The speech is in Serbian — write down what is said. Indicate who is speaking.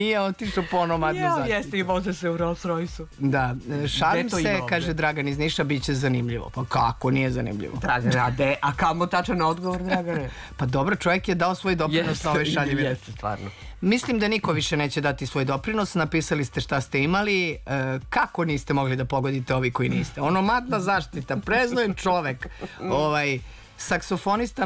Speaker 1: Nije otišao po onomadnu zaštitu.
Speaker 2: Jeste i voze se u Rolls Royce-u.
Speaker 1: Da, šalim se, kaže Dragan iz Niša, bit će zanimljivo. Pa kako nije zanimljivo?
Speaker 2: Dragane, a kamo tačan odgovor, Dragane?
Speaker 1: Pa dobro, čovjek je dao svoj doprinos na ove šaljive.
Speaker 2: Jeste, stvarno.
Speaker 1: Mislim da niko više neće dati svoj doprinos. Napisali ste šta ste imali. Kako niste mogli da pogodite ovi koji niste? Onomadna zaštita, preznojen čovek, saksofonista